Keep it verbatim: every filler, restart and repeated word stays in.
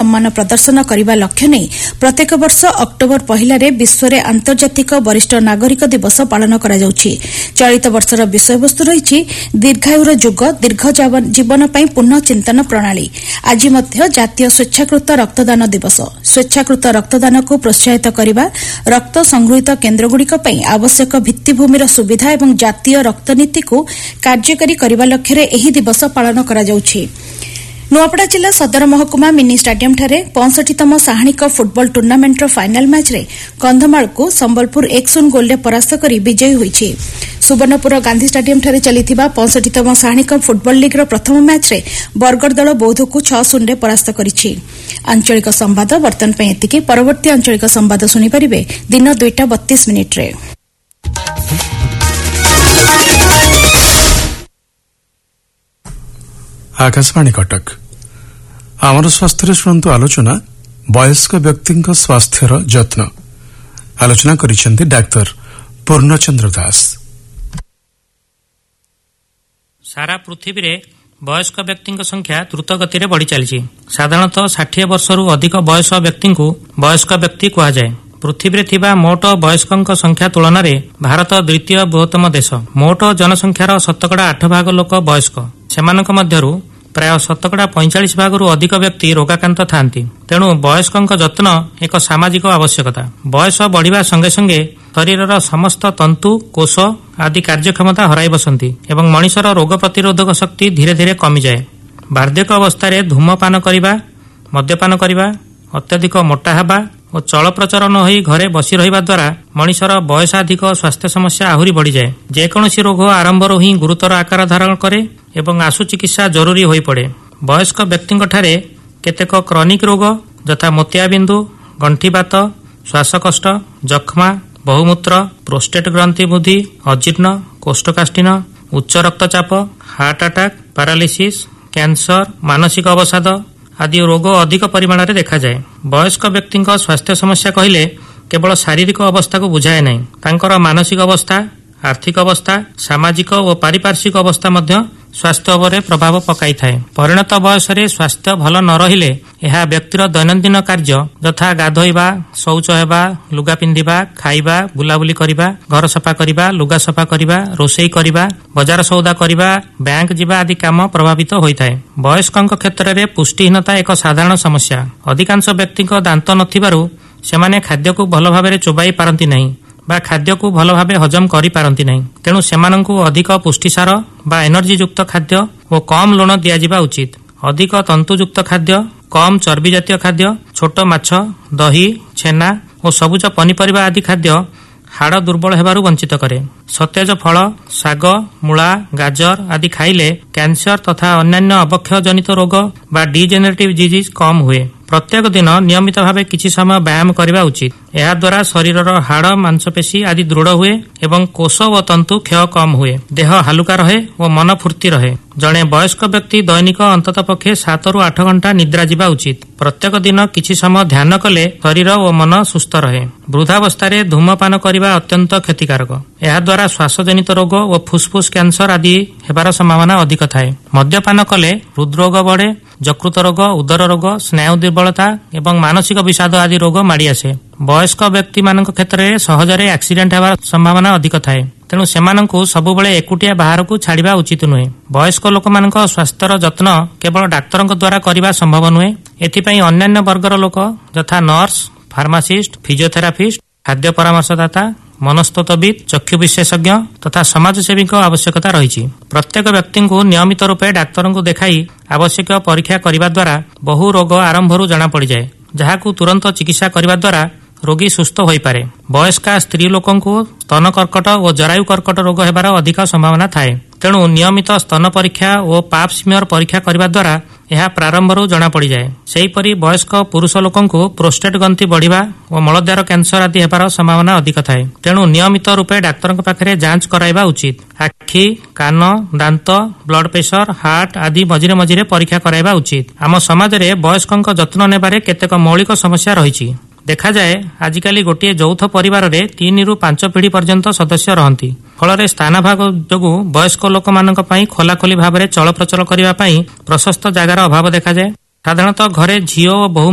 सम्मान प्रदर्शन करने लक्ष्य नहीं प्रत्येक वर्ष अक्टोबर पहला विश्व में आंतर्जातिक वरिष्ठ नागरिक दिवस पालन करा जाउछि। चलित वर्षर विषयवस्तु रही दीर्घायुर जुग दीर्घ जीवन पर पुनः चिंतन प्रणाली। आज मध्य जातीय स्वेच्छाकृत रक्तदान दिवस। स्वेच्छाकृत रक्तदान को प्रोत्साहित करने रक्त संगृहित केन्द्रगुड़िक आवश्यक भित्तिभूमिर सुविधा और जातीय रक्तनीति को कार्यकारी करने लक्ष्य एही दिवस पालन करा जाउछि। नुआपड़ा जिला सदर महकुमा मिनी स्टाडियम ठारे पैंसठतम साहाणिक फुटबॉल टूर्नामेंटर फाइनाल मैच रे कंधमाल को संबलपुर एक शून्य गोल रे परास्त करी विजयी होईछि। सुवर्णपुर गांधी स्टाडियम ठारे चलिथिबा पैंसठतम साहाणिक फुटबॉल लीग रो प्रथम मैच रे बरगड़ दल बौद्ध को छह शून्य रे परास्त करिछि। आंचलिक संवाद वर्तमान पई एतिके। परवर्ती आंचलिक संवाद सुनि परिबे दिन दुईटा बत्तीस मिनिट रे। आकाशवाणी कटक आमर स्वास्थ्य शुणु आलोचना वयस्क व्यक्ति स्वास्थ्यर जत्न आलोचना करिसेंती डाक्टर पूर्णचंद्र दास। सारा पृथ्वी रे वयस्क व्यक्ति संख्या द्रुत गति रे बढ़ी चली। साधारणतः षाठी वर्षरू अधिक बयस व्यक्ति को वयस्क व्यक्ति कहा जाए। पृथ्वी थिबा मोट वयस्कों संख्या तुलन में भारत द्वितीय बृहत्तम देश। मोट जनसंख्यार शतकड़ा आठ भाग लोक वयस्क। सेमानक मध्यरु प्राय शतकड़ा पैंचाश भाग अधिक व्यक्ति रोगाक्रांत थांती। तेणु वयस्कों जत्न एक सामाजिक आवश्यकता। बयस बढ़िबा संगे संगे शरीरर समस्त तंतु कोष आदि कार्यक्षमता हराई बसंती एवं मनिषर रोग प्रतिरोधक शक्ति धीरे धीरे कमी जाए। वार्धक्य अवस्था धूमपान करने, मद्यपान करने, अत्यधिक मोटा हवा और चल प्रचर न होई घरे बसी रहिबा द्वारा मनिषर बयसाधिक स्वास्थ्य समस्या आहुरी बढ़ी जाए। जेकोसी रोग आरंभरू ही गुरुतर आकार धारण करे एवं आशु चिकित्सा जरूरी होई पड़े। वयस्क व्यक्ति ठारे केतेक क्रॉनिक रोग यथा मोतियाबिंदु, गंठीबात, श्वासकष्ट, जख्मा, बहुमूत्र, प्रोस्टेट ग्रंथि वृद्धि, अजीर्ण, कोष्ठकाष्ठिन, उच्च रक्तचाप, हार्ट अटैक, पैरालिसिस, कैंसर, मानसिक अवसाद आदि रोग अधिक परिमाण में देखा जाए। वयस्क व्यक्ति स्वास्थ्य समस्या कहले केवल शारीरिक अवस्था को बुझाए नहीं, तांकर मानसिक अवस्था, आर्थिक अवस्था, सामाजिक और पारिपार्श्विक अवस्था मध्य स्वास्थ्य उपरे प्रभाव पकाई थाए। परिणत बयस रे स्वास्थ्य भल न रहिले यह व्यक्तिर दैनंदिन कार्य यथा गाधोइबा, शौच हेबा, लुगा पिंधिबा, खाइबा, बुलाबुली करिबा, घर सफा करिबा, लुगा सफा करिबा, रोषेई करिबा, बजार सौदा करिबा, बैंक जिबा आदि काम प्रभावित होइथाए। वयस्कଙ୍କ क्षेत्र में पुष्टिहीनता एक साधारण समस्या। अधिकांश व्यक्तिଙ୍କ दांत नथिबारु सेमाने खाद्य को भल भाबरे चोबाई पारंती नहीं बा खाद्य को भल भाबे हजम करि पारंती नहीं। तेणु सेमानंकु अधिक पुष्टिसार बा एनर्जी युक्त खाद्य और कम लुण दियाजिबा उचित। अधिक तंतुयुक्त खाद्य, कम चर्बी जातीय खाद्य, छोट माछ, दही, छेना और सबुज पनीपरिबा आदि खाद्य हाड़ दुर्बल हेबारु वंचित करे। सतेज फल, साग, मूला, गाजर आदि खाइले कैंसर तथा अन्यान्य अवक्षय जनित रोग बा डिजेनेरेटिव डिजीज कम हुए। प्रत्येक दिन नियमित भावे किछि समय व्यायाम करबा उचित। एहा द्वारा शरीरर हाड़, मांसपेशी आदि दृढ़ हुए एवं कोष व तंतु क्षय कम हुए। देह हालुका रहे और मन फूर्ति रहे। जड़े वयस्क व्यक्ति दैनिक अंतत पक्षे सात रु आठ घंटा निद्रा जिबा उचित। प्रत्येक दिन किछि समय ध्यान कले शरीर और मन सुस्थ रहे। वृद्धावस्था धूमपान करबा अत्यंत क्षतिकारक। एहा द्वारा श्वासजनित रोग और फुसफुस कैंसर आदि हेबार संभावना अधिक थाए। मद्यपान कले हृदरोग बढ़े, यकृत रोग, उदर रोग, स्नायु दुर्बलता एवं मानसिक विषाद आदि रोग माड़ी आसे। वयस्क व्यक्ति मानक क्षेत्र में सहजरे एक्सीडेंट हेबार संभावना अधिक थाए। तेणु सेमानंकु सबुबले एकुटिया बाहर को छाड़िबा उचित नुहे। वयस्क लोक मानक स्वास्थ्यर जत्न केवल डाक्तरଙ୍କ द्वारा करबा संभव नुहे। एथिपई अन्यान्य वर्गर लोक यथा नर्स, फार्मासिस्ट, फिजियोथेरापिस्ट, खाद्य परामर्शदाता, मनस्तत्वविद, चक्षु विशेषज्ञ तथा समाजसेवी आवश्यकता रही। प्रत्येक व्यक्ति को नियमित रूपे डाक्तर को देखाई आवश्यक परीक्षा करने द्वारा बहु रोग आरंभरू जना पड़ जाए, जहां तुरंत चिकित्सा करने द्वारा रोगी सुस्थ हो पारे। वयस्का स्त्री लोकं को स्तन कर्कट और जरायु कर्कट रोग हेबार अधिक संभावना थाए। तेणु नियमित स्तन परीक्षा और पाप स्मियर परीक्षा करने द्वारा यह प्रारंभरू जना पड़ जाए। सेहीपरि वयस्क पुरुष लोकं को प्रोस्टेट ग्रंथि बढ़िबा और मलद्वार कैंसर आदि हेबार संभावना अधिक थाए। तेणु नियमित रूपे डाक्तर पाखरे जांच कराइबा उचित। आखि, कान, दांत, ब्लड प्रेशर, हार्ट आदि मझिरे मझिरे परीक्षा कराइबा उचित। आम समाज रे वयस्कଙ୍କ जत्न नेबारे केतेक मौलिक समस्या रही। देखा जाए आजिकाली गोटे यौथ परिवार रे तीन रु पांच पीढ़ी पर्यंत सदस्य रहती। फल स्थानाभाग जोगु वयस्क लोक मानक पई खोलाखोली भाव में चल प्रचल करने प्रशस्त जगार अभाव देखा जाए। साधारणतः घरे झील और बहु